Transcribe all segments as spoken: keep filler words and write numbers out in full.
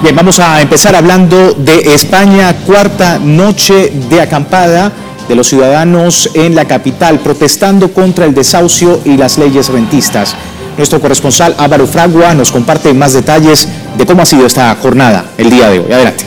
Bien, vamos a empezar hablando de España, cuarta noche de acampada de los ciudadanos en la capital, protestando contra el desahucio y las leyes rentistas. Nuestro corresponsal Álvaro Fragua nos comparte más detalles de cómo ha sido esta jornada el día de hoy. Adelante.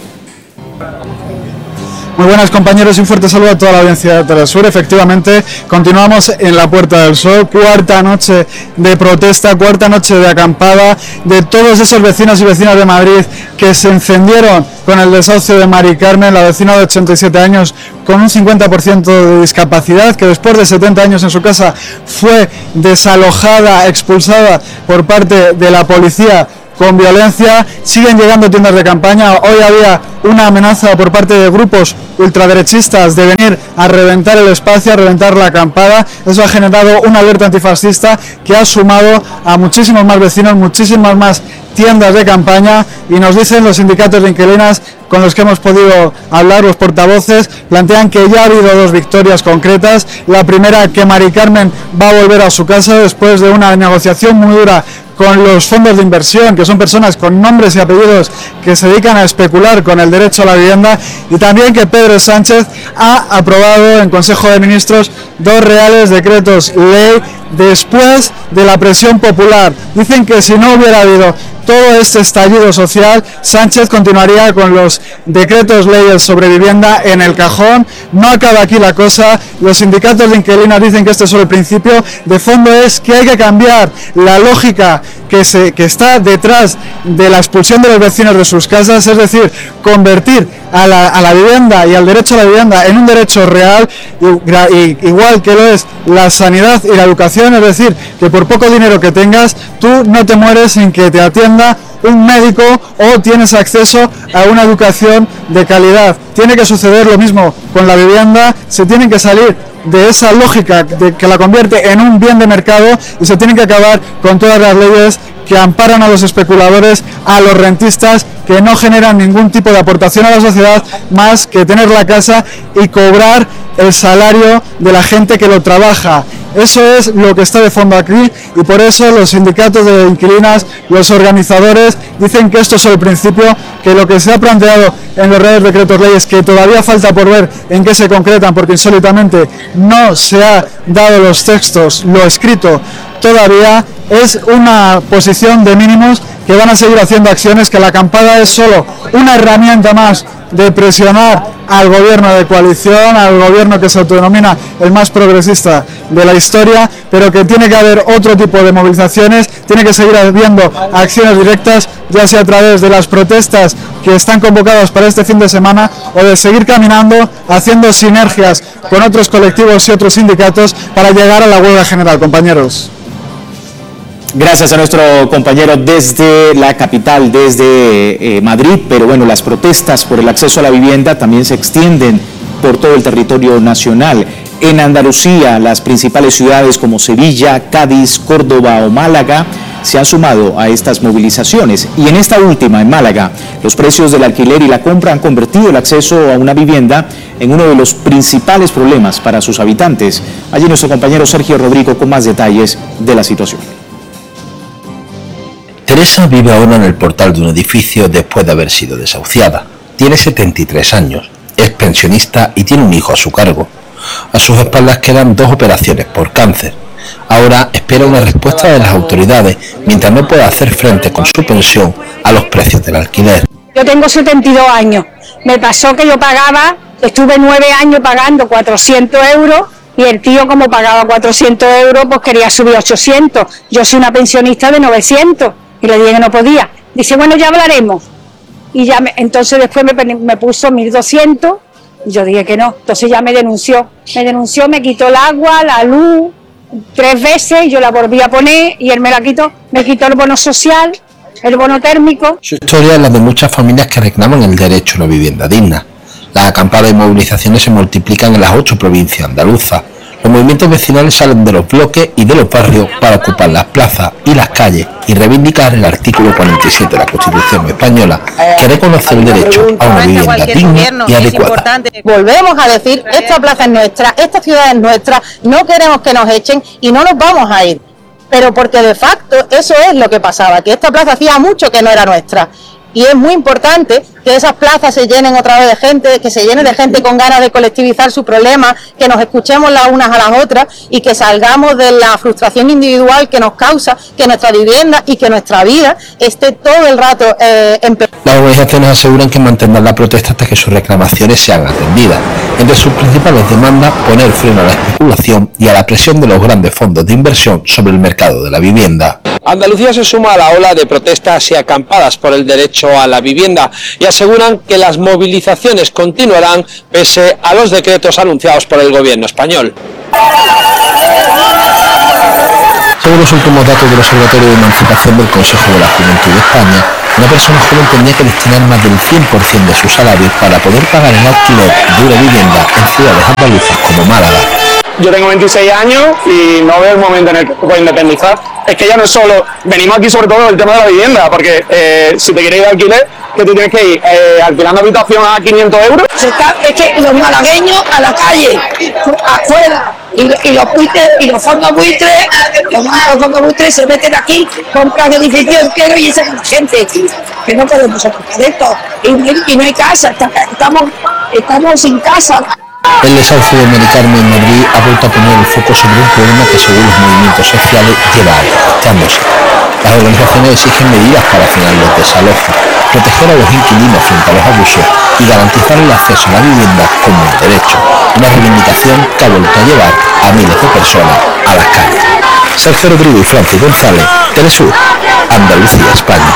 Muy buenas, compañeros, y un fuerte saludo a toda la audiencia de Telesur. Efectivamente, continuamos en la Puerta del Sol, cuarta noche de protesta, cuarta noche de acampada de todos esos vecinos y vecinas de Madrid que se encendieron con el desahucio de Mari Carmen, la vecina de ochenta y siete años con un cincuenta por ciento de discapacidad, que después de setenta años en su casa fue desalojada, expulsada por parte de la policía con violencia. Siguen llegando tiendas de campaña. Hoy había una amenaza por parte de grupos ultraderechistas de venir a reventar el espacio, a reventar la acampada. Eso ha generado una alerta antifascista que ha sumado a muchísimos más vecinos, muchísimas más tiendas de campaña, y nos dicen los sindicatos de inquilinas con los que hemos podido hablar, los portavoces, plantean que ya ha habido dos victorias concretas. La primera, que Mari Carmen va a volver a su casa después de una negociación muy dura con los fondos de inversión, que son personas con nombres y apellidos que se dedican a especular con el derecho a la vivienda, y también que Pedro Sánchez ha aprobado en Consejo de Ministros dos reales decretos ley después de la presión popular. Dicen que si no hubiera habido todo este estallido social, Sánchez continuaría con los decretos leyes sobre vivienda en el cajón. No acaba aquí la cosa. Los sindicatos de inquilinas dicen que este es solo el principio. De fondo es que hay que cambiar la lógica que, se, que está detrás de la expulsión de los vecinos de sus casas, es decir, convertir a la, a la vivienda y al derecho a la vivienda en un derecho real, y, y, igual que lo es la sanidad y la educación, es decir, que por poco dinero que tengas, tú no te mueres sin que te atienda un médico o tienes acceso a una educación de calidad. Tiene que suceder lo mismo con la vivienda. Se tienen que salir de esa lógica de que la convierte en un bien de mercado, y se tienen que acabar con todas las leyes que amparan a los especuladores, a los rentistas, que no generan ningún tipo de aportación a la sociedad más que tener la casa y cobrar el salario de la gente que lo trabaja. Eso es lo que está de fondo aquí, y por eso los sindicatos de inquilinas, los organizadores, dicen que esto es el principio, que lo que se ha planteado en los reales decretos leyes, que todavía falta por ver en qué se concretan, porque insólitamente no se ha dado los textos, lo escrito todavía, es una posición de mínimos, que van a seguir haciendo acciones, que la acampada es solo una herramienta más de presionar al gobierno de coalición, al gobierno que se autodenomina el más progresista de la historia, pero que tiene que haber otro tipo de movilizaciones, tiene que seguir habiendo acciones directas, ya sea a través de las protestas que están convocadas para este fin de semana, o de seguir caminando, haciendo sinergias con otros colectivos y otros sindicatos para llegar a la huelga general, compañeros. Gracias a nuestro compañero desde la capital, desde eh, Madrid, pero bueno, las protestas por el acceso a la vivienda también se extienden por todo el territorio nacional. En Andalucía, las principales ciudades como Sevilla, Cádiz, Córdoba o Málaga se han sumado a estas movilizaciones, y en esta última, en Málaga, los precios del alquiler y la compra han convertido el acceso a una vivienda en uno de los principales problemas para sus habitantes. Allí nuestro compañero Sergio Rodrigo con más detalles de la situación. Teresa vive ahora en el portal de un edificio después de haber sido desahuciada. Tiene setenta y tres años, es pensionista y tiene un hijo a su cargo. A sus espaldas quedan dos operaciones por cáncer. Ahora espera una respuesta de las autoridades, mientras no puede hacer frente con su pensión a los precios del alquiler. Yo tengo setenta y dos años. Me pasó que yo pagaba, estuve nueve años pagando cuatrocientos euros, y el tío, como pagaba cuatrocientos euros, pues quería subir ochocientos. Yo soy una pensionista de novecientos. Y le dije que no podía. Dice, bueno, ya hablaremos. Y ya me, entonces después me, me puso mil doscientos, y yo dije que no. Entonces ya me denunció. Me denunció, me quitó el agua, la luz, tres veces, yo la volví a poner y él me la quitó. Me quitó el bono social, el bono térmico. Su historia es la de muchas familias que reclaman el derecho a una vivienda digna. Las acampadas y movilizaciones se multiplican en las ocho provincias andaluzas. Los movimientos vecinales salen de los bloques y de los barrios para ocupar las plazas y las calles y reivindicar el artículo cuarenta y siete de la Constitución española, que reconoce el derecho a una vivienda digna y adecuada. Volvemos a decir, esta plaza es nuestra, esta ciudad es nuestra, no queremos que nos echen y no nos vamos a ir. Pero porque de facto eso es lo que pasaba, que esta plaza hacía mucho que no era nuestra. y es muy importante que esas plazas se llenen otra vez de gente, que se llenen de gente con ganas de colectivizar su problema, que nos escuchemos las unas a las otras y que salgamos de la frustración individual que nos causa que nuestra vivienda y que nuestra vida esté todo el rato eh, en peligro. Las organizaciones aseguran que mantendrán la protesta hasta que sus reclamaciones sean atendidas. Entre sus principales demandas, poner freno a la especulación y a la presión de los grandes fondos de inversión sobre el mercado de la vivienda. Andalucía se suma a la ola de protestas y acampadas por el derecho a la vivienda y aseguran que las movilizaciones continuarán pese a los decretos anunciados por el gobierno español. Según los últimos datos del Observatorio de Emancipación del Consejo de la Juventud de España, una persona joven tendría que destinar más del cien por ciento de su salario para poder pagar el alquiler de una vivienda en ciudades andaluzas como Málaga. Yo tengo veintiséis años y no veo el momento en el que puedo independizar. Es que ya no es solo, venimos aquí sobre todo el tema de la vivienda, porque eh, si te quieres ir de alquiler, que tú tienes que ir eh, alquilando habitación a quinientos euros. Se está, es que los malagueños a la calle, afuera, y, y los buitres, y los fondos buitres, los, los fondos buitres se meten aquí, compran edificios enteros y esa gente, que no podemos soportar esto. Y, y no hay casa, estamos, estamos sin casa. El desahucio de Mari Carmen en Madrid ha vuelto a poner el foco sobre un problema que según los movimientos sociales lleva agitándose. Las organizaciones exigen medidas para frenar los desalojos, proteger a los inquilinos frente a los abusos y garantizar el acceso a la vivienda como un derecho, una reivindicación que ha vuelto a llevar a miles de personas a las calles. Sergio Rodríguez y Francis González, Telesur, Andalucía, España.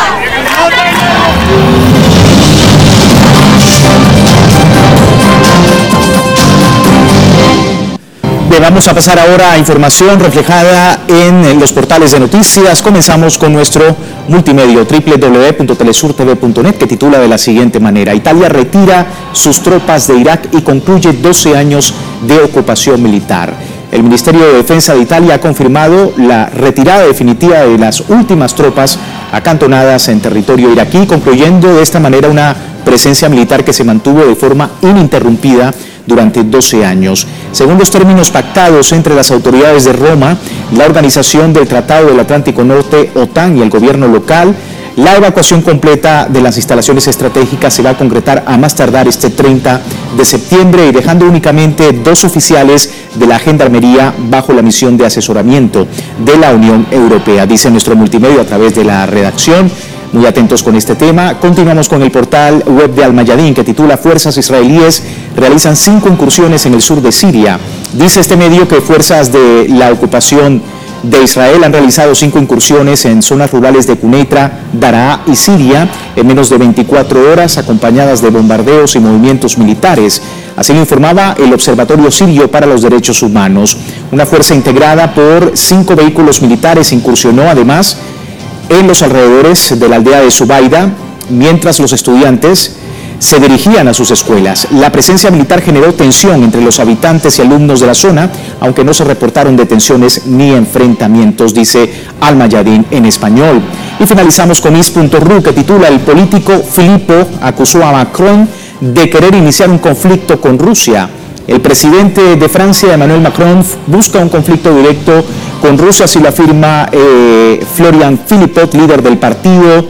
Bien, vamos a pasar ahora a información reflejada en los portales de noticias. Comenzamos con nuestro multimedio doble u doble u doble u punto telesur t v punto net, que titula de la siguiente manera: Italia retira sus tropas de Irak y concluye doce años de ocupación militar. El Ministerio de Defensa de Italia ha confirmado la retirada definitiva de las últimas tropas acantonadas en territorio iraquí, concluyendo de esta manera una presencia militar que se mantuvo de forma ininterrumpida durante doce años. Según los términos pactados entre las autoridades de Roma, la Organización del Tratado del Atlántico Norte, OTAN, y el gobierno local, la evacuación completa de las instalaciones estratégicas se va a concretar a más tardar este treinta de septiembre, y dejando únicamente dos oficiales de la Gendarmería bajo la misión de asesoramiento de la Unión Europea, dice nuestro multimedio a través de la redacción. Muy atentos con este tema. Continuamos con el portal web de Al Mayadin, que titula: Fuerzas israelíes realizan cinco incursiones en el sur de Siria. Dice este medio que fuerzas de la ocupación de Israel han realizado cinco incursiones en zonas rurales de Quneitra, Daraa y Siria en menos de veinticuatro horas, acompañadas de bombardeos y movimientos militares. Así lo informaba el Observatorio Sirio para los Derechos Humanos. Una fuerza integrada por cinco vehículos militares incursionó además en los alrededores de la aldea de Zubaida, mientras los estudiantes se dirigían a sus escuelas. La presencia militar generó tensión entre los habitantes y alumnos de la zona, aunque no se reportaron detenciones ni enfrentamientos, dice Al Mayadin en español. Y finalizamos con is punto ru, que titula: El político Filippo acusó a Macron de querer iniciar un conflicto con Rusia. El presidente de Francia, Emmanuel Macron, busca un conflicto directo con Rusia, así lo afirma eh, Florian Philippot, líder del partido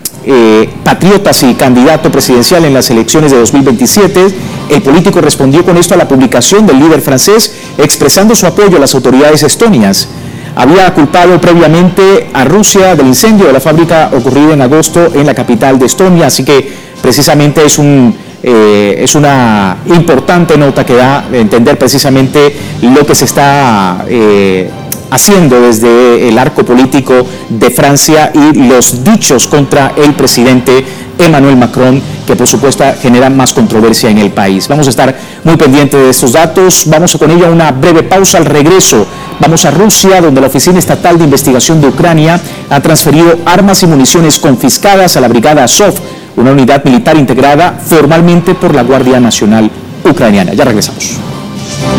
eh, Patriotas y candidato presidencial en las elecciones de dos mil veintisiete. El político respondió con esto a la publicación del líder francés, expresando su apoyo a las autoridades estonias. Había culpado previamente a Rusia del incendio de la fábrica ocurrido en agosto en la capital de Estonia, así que precisamente es un... Eh, es una importante nota que da a entender precisamente lo que se está eh, haciendo desde el arco político de Francia y los dichos contra el presidente Emmanuel Macron, que por supuesto generan más controversia en el país. Vamos a estar muy pendientes de estos datos. Vamos con ello a una breve pausa. Al regreso vamos a Rusia, donde la Oficina Estatal de Investigación de Ucrania ha transferido armas y municiones confiscadas a la Brigada Azov, una unidad militar integrada formalmente por la Guardia Nacional Ucraniana. Ya regresamos.